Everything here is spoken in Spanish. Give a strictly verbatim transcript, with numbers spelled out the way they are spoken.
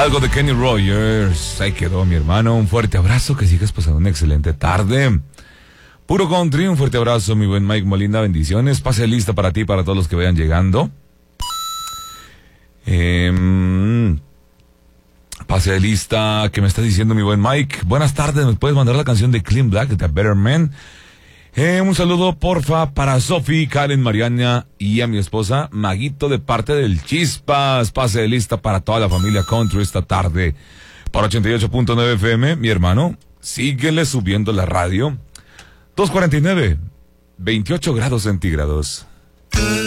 Algo de Kenny Rogers. Ahí quedó, mi hermano. Un fuerte abrazo, que sigas pasando una excelente tarde. Puro country, un fuerte abrazo, mi buen Mike Molina, bendiciones. Pase lista para ti y para todos los que vayan llegando. Eh, pase lista, ¿qué me está diciendo mi buen Mike? Buenas tardes, ¿me puedes mandar la canción de Clean Black, de The Better Man? Eh, un saludo, porfa, para Sofi, Karen, Mariana y a mi esposa Maguito de parte del Chispas. Pase lista para toda la familia country esta tarde. Para ochenta y ocho punto nueve F M, mi hermano, síguele subiendo la radio. dos cuarenta y nueve, veintiocho grados centígrados.